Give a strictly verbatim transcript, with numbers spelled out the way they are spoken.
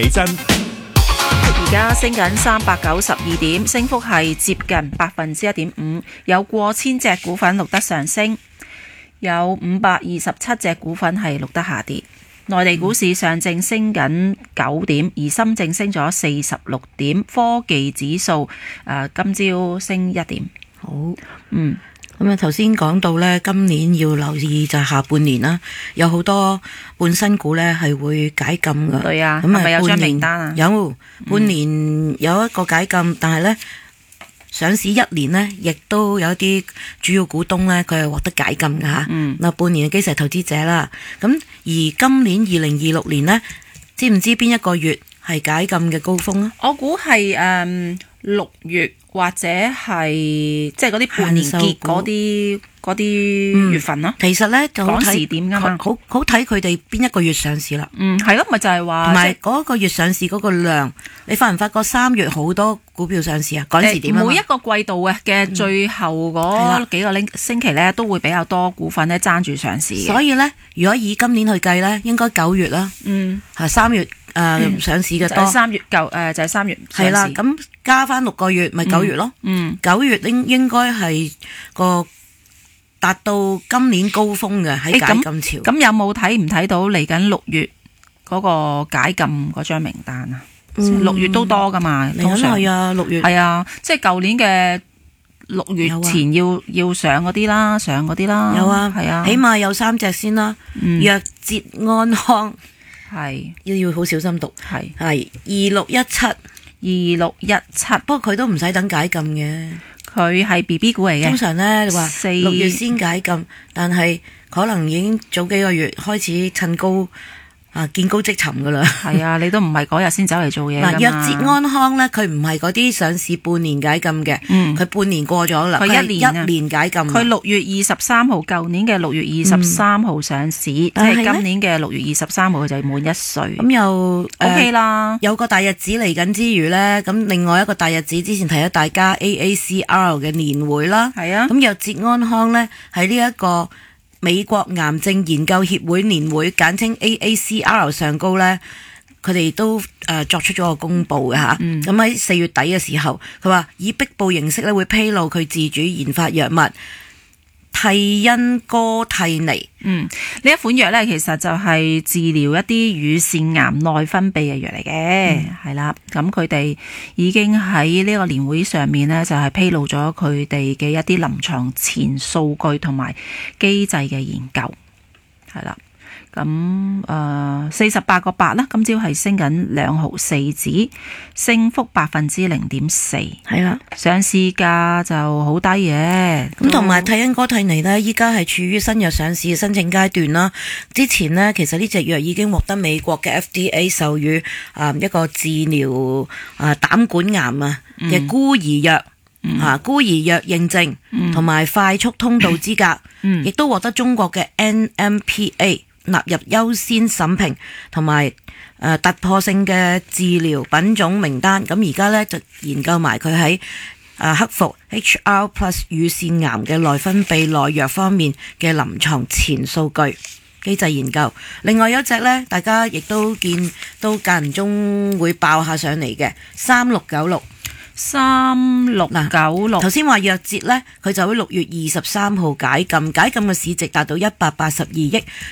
起身。 而家升緊三百九十二點，升幅係接近百分之一點五，有過千隻股份錄得上升，有五百二十七隻股份係錄得下跌。內地股市上證升緊九點，而深證升咗四十六點，科技指數誒、呃、今朝升一點。 好， 嗯。 咁啊，頭先講到咧，今年要留意就係下半年啦，有好多半新股咧係會解禁噶。 對啊， 咁係咪有張名單啊？ 有半年有一個解禁，嗯、但係咧上市一年呢，亦都有一啲主要股東咧，佢係獲得解禁噶吓。嗯，嗱，半年嘅基石投資者啦，咁而今年二零二六年呢，知唔知邊一個月係解禁嘅高峰啊？ 我估係誒六月。或者係即係嗰啲半年結嗰啲嗰啲月份咯、嗯。 其實咧就講時點噶嘛， 好好睇佢哋邊一個月上市啦。 嗯，係咯，咪就係話， 同埋嗰個月上市嗰個量，你發唔發覺三月好多股票上市啊？趕時點啊？ 每一個季度嘅嘅最後嗰幾個星期咧，都會比較多股份咧爭住上市嘅。 所以咧，如果以今年去計咧，應該九月啦。嗯，係三月。誒、呃嗯、上市嘅多， 三、就係、月舊誒就係、係、三月上市。 係啦，咁加翻六個月，咪九月咯。嗯，九月應應該係個達到今年高峰嘅喺解禁潮。 咁、欸、有冇睇唔睇到嚟緊六月嗰個解禁嗰張名單啊？六、嗯、月都多噶嘛，通常係啊，六月係啊，即係舊年嘅六月前要、啊、要上嗰啲啦，上嗰啲啦。 有啊，係啊，起碼有三隻先啦。嗯、藥捷安康。係要要好小心讀，係係二六一七， 二六一七， 不過佢都唔使等解禁嘅， 佢係 B B 股嚟嘅。 通常咧，你話六月先解禁，但係可能已經早幾個月開始趁高啊見高即沉噶啦。 係啊，你都唔係嗰日先走嚟做嘢噶嘛。 嗱，藥捷安康咧，佢唔係嗰啲上市半年解禁嘅，嗯，佢半年過咗啦， 佢一年一年解禁。 佢六月二十三號，舊年嘅六月二十三號上市，嗯、即係今年嘅六月二十三號佢就滿一歲。 咁又 OK 啦、呃， 有個大日子嚟緊之餘咧，咁另外一個大日子之前提咗大家 A A C R 嘅年會啦，係啊，咁藥捷安康咧喺呢一個美國癌症研究協會年會，簡稱 A A C R 上高咧，佢哋都誒、呃、作出咗個公佈嘅嚇。咁喺四月底嘅時候，佢話以壁報形式咧會披露佢自主研發藥物替因哥替尼。 嗯，呢一款藥咧其實就係治療一啲乳腺癌內分泌嘅藥嚟嘅，係、嗯、啦。咁佢哋已經喺呢個年會上面咧，就係、是、披露咗佢哋嘅一啲臨床前數據同埋機制嘅研究，係啦。咁誒四十八個八啦，今朝係升緊兩毫四子，升幅百分之零點四，係啦。上市價就好低嘅。 咁同埋替因哥替尼呢，依家係處於新藥上市嘅申請階段啦。之前呢，其實呢隻藥已經獲得美國嘅 F D A 授予啊一個治療啊膽管癌啊嘅孤兒藥、嗯、啊孤兒藥認證，同、嗯、埋快速通道資格，亦、嗯、都獲得中國嘅 N M P A。納入優先審評同埋誒突破性嘅治療品種名單，咁而家咧就研究埋佢喺誒克服 H R plus 乳腺癌嘅內分泌內藥方面嘅臨床前數據機制研究。另外有一隻咧，大家亦都見都間唔中會爆下上嚟嘅三六九六。 三六九六， 頭先話藥捷呢，佢就喺六月二十三號解禁，解禁嘅市值達到一百八十二億，